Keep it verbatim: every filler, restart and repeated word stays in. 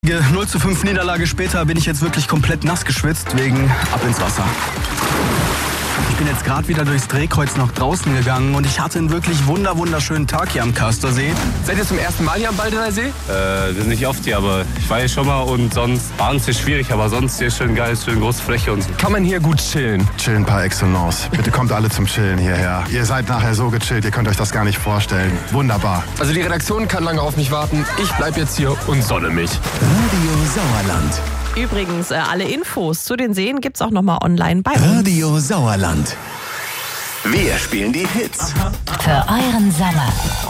null zu fünf Niederlage später bin ich jetzt wirklich komplett nass geschwitzt, wegen ab ins Wasser. Ich bin jetzt gerade wieder durchs Drehkreuz nach draußen gegangen und ich hatte einen wirklich wunder wunderschönen Tag hier am Kastersee. Seid ihr zum ersten Mal hier am Baldener See? Äh, wir sind nicht oft hier, aber ich war hier schon mal und sonst war es hier schwierig, aber sonst hier schön geil, schön große Fläche und so. Kann man hier gut chillen? Chillen par excellence. Bitte kommt alle zum Chillen hierher. Ihr seid nachher so gechillt, ihr könnt euch das gar nicht vorstellen. Wunderbar. Also die Redaktion kann lange auf mich warten. Ich bleib jetzt hier und sonne mich. Radio Sauerland. Übrigens, äh, alle Infos zu den Seen gibt's auch nochmal online bei uns. Radio Sauerland. Wir spielen die Hits. Für euren Sommer.